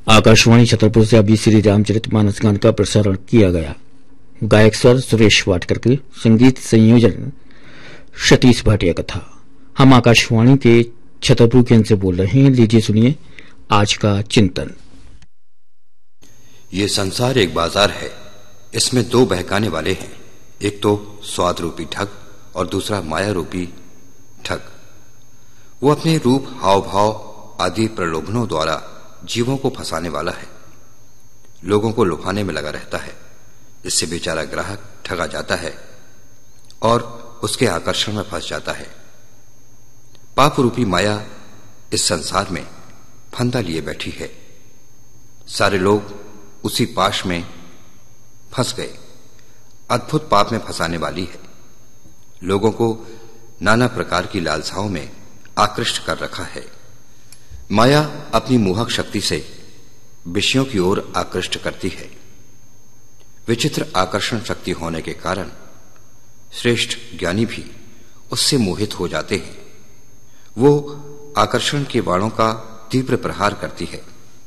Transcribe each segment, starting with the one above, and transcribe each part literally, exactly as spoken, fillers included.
आकाशवाणी छतरपुर से अभी श्री रामचरितमानस गान का प्रसारण किया गया। गायक स्वर सुरेश वाडकर के, संगीत संयोजन सतीश भाटिया का था। हम आकाशवाणी के छतरपुर केंद्र से बोल रहे हैं। लीजिए सुनिए आज का चिंतन। ये संसार एक बाजार है, इसमें दो बहकाने वाले हैं, एक तो स्वाद रूपी ठग और दूसरा माया रूपी ठग। वो अपने रूप, हाव भाव आदि प्रलोभनों द्वारा जीवों को फंसाने वाला है, लोगों को लुभाने में लगा रहता है, जिससे बेचारा ग्राहक ठगा जाता है और उसके आकर्षण में फंस जाता है। पाप रूपी माया इस संसार में फंदा लिए बैठी है। सारे लोग उसी पाश में फंस गए। अद्भुत पाप में फंसाने वाली है, लोगों को नाना प्रकार की लालसाओं में आकृष्ट कर रखा है। माया अपनी मोहक शक्ति से विषयों की ओर आकृष्ट करती है। विचित्र आकर्षण शक्ति होने के कारण श्रेष्ठ ज्ञानी भी उससे मोहित हो जाते हैं। वो आकर्षण के बाणों का तीव्र प्रहार करती है,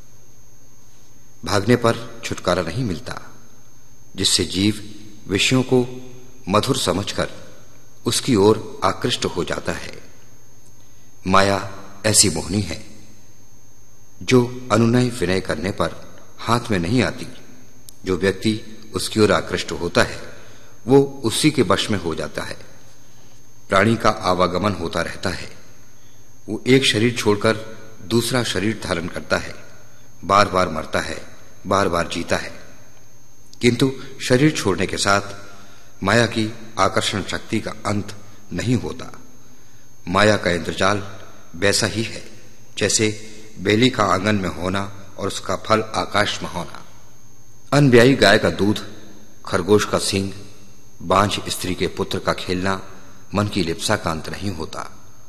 भागने पर छुटकारा नहीं मिलता, जिससे जीव विषयों को मधुर समझकर उसकी ओर आकृष्ट हो जाता है। माया ऐसी मोहनी है जो अनुनय विनय करने पर हाथ में नहीं आती। जो व्यक्ति उसकी ओर आकृष्ट होता है वो उसी के वश में हो जाता है। प्राणी का आवागमन होता रहता है। वो एक शरीर छोड़कर दूसरा शरीर धारण करता है, बार बार मरता है, बार बार जीता है, किंतु शरीर छोड़ने के साथ माया की आकर्षण शक्ति का अंत नहीं होता। माया का इंद्रजाल वैसा ही है जैसे बेली का आंगन में होना और उसका फल आकाश में होना। अनब्याई गाय का दूध, खरगोश का सींग, बांझ स्त्री के पुत्र का खेलना मन की लिप्सा का अंत नहीं होता।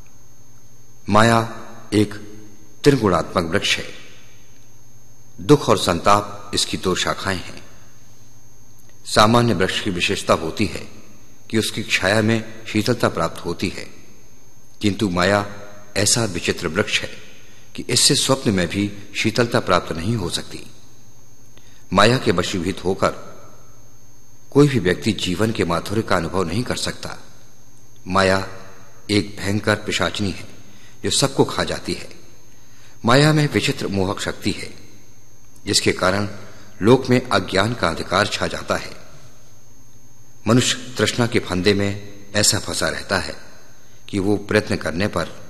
माया एक त्रिगुणात्मक वृक्ष है। दुख और संताप इसकी दो शाखाएं हैं। सामान्य वृक्ष की विशेषता होती है कि उसकी छाया में शीतलता प्राप्त होती है, किंतु माया ऐसा विचित्र वृक्ष है कि इससे स्वप्न में भी शीतलता प्राप्त नहीं हो सकती। माया के वशीभूत होकर कोई भी व्यक्ति जीवन के माधुर्य का अनुभव नहीं कर सकता। माया एक भयंकर पिशाचिनी है जो सबको खा जाती है। माया में विचित्र मोहक शक्ति है, जिसके कारण लोक में अज्ञान का अंधकार छा जाता है। मनुष्य तृष्णा के फंदे में ऐसा फंसा रहता है कि वो प्रयत्न करने पर